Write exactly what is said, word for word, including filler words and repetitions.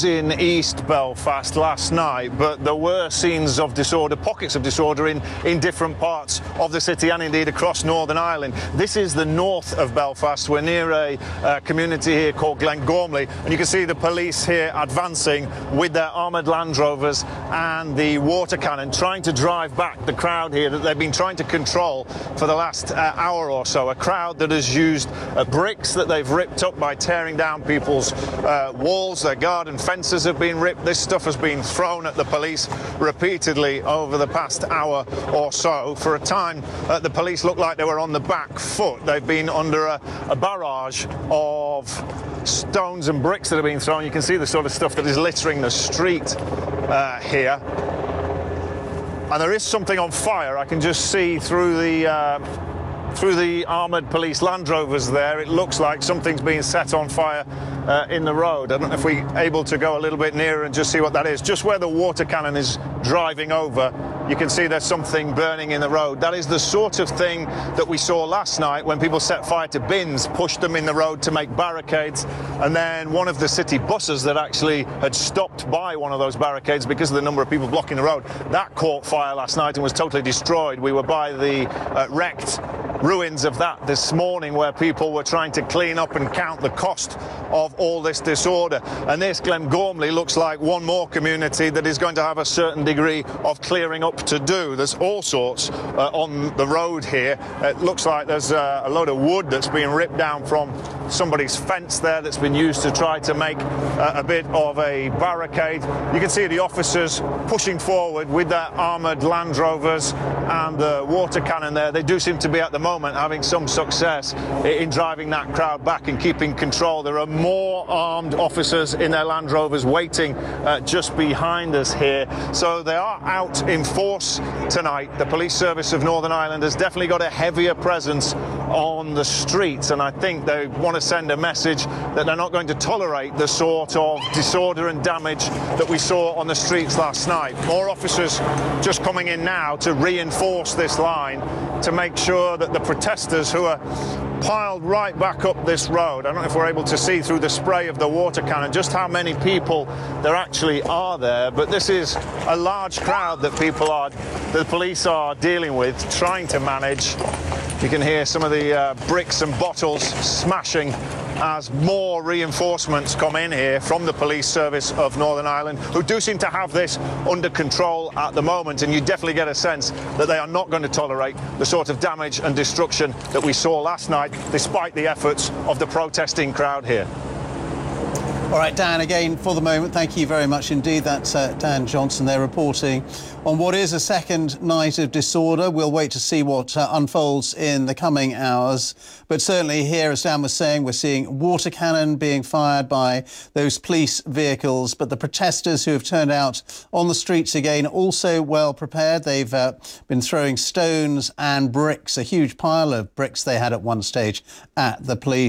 was in East Belfast last night, but there were scenes of disorder, pockets of disorder in, in different parts of the city and indeed across Northern Ireland. This is the north of Belfast. We're near a uh, community here called Glengormley, and you can see the police here advancing with their armoured Land Rovers and the water cannon, trying to drive back the crowd here that they've been trying to control for the last uh, hour or so. A crowd that has used uh, bricks that they've ripped up by tearing down people's uh, walls. Their garden fences have been ripped. This stuff has been thrown at the police repeatedly over the past hour or so. For a time, uh, the police looked like they were on the back foot. They've been under a, a barrage of stones and bricks that have been thrown. You can see the sort of stuff that is littering the street uh, here. And there is something on fire. I can just see through the uh, through the armoured police Land Rovers there. It looks like something's being set on fire uh, in the road. I don't know if we're able to go a little bit nearer and just see what that is. Just where the water cannon is driving over, you can see there's something burning in the road. That is the sort of thing that we saw last night when people set fire to bins, pushed them in the road to make barricades, and then one of the city buses that actually had stopped by one of those barricades because of the number of people blocking the road, that caught fire last night and was totally destroyed. We were by the uh, wrecked ruins of that this morning, where people were trying to clean up and count the cost of all this disorder. And this Glengormley looks like one more community that is going to have a certain degree of clearing up to do. There's all sorts uh, on the road here. It looks like there's uh, a load of wood that's been ripped down from somebody's fence there that's been used to try to make uh, a bit of a barricade. You can see the officers pushing forward with their armoured Land Rovers and the water cannon there. They do seem to be at the moment having some success in driving that crowd back and keeping control. There are more armed officers in their Land Rovers waiting uh, just behind us here. So they are out in force tonight. The Police Service of Northern Ireland has definitely got a heavier presence on the streets, and I think they want to send a message that they're not going to tolerate the sort of disorder and damage that we saw on the streets last night. More officers just coming in now to reinforce this line to make sure that the protesters who are piled right back up this road, I don't know if we're able to see through the spray of the water cannon just how many people there actually are there, but this is a large crowd that people are, the police are dealing with, trying to manage. You can hear some of the uh, bricks and bottles smashing as more reinforcements come in here from the Police Service of Northern Ireland, who do seem to have this under control at the moment, and you definitely get a sense that they are not going to tolerate the sort of damage and destruction that we saw last night, despite the efforts of the protesting crowd here. All right, Dan, again, for the moment, thank you very much indeed. That's uh, Dan Johnson there reporting on what is a second night of disorder. We'll wait to see what uh, unfolds in the coming hours. But certainly here, as Dan was saying, we're seeing water cannon being fired by those police vehicles. But the protesters who have turned out on the streets again, also well prepared. They've uh, been throwing stones and bricks, a huge pile of bricks they had at one stage at the police.